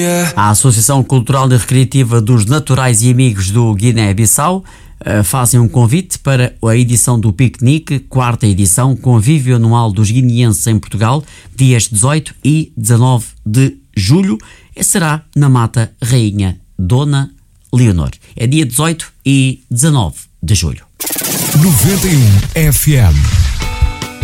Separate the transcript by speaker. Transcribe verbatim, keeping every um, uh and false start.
Speaker 1: A Associação Cultural e Recreativa dos Naturais e Amigos do Guiné-Bissau uh, fazem um convite para a edição do Piquenique, quarta edição, convívio anual dos guineenses em Portugal, dias dezoito e dezanove de julho, e será na Mata Rainha Dona Leonor. É dia dezoito e dezanove de julho.
Speaker 2: noventa e um F M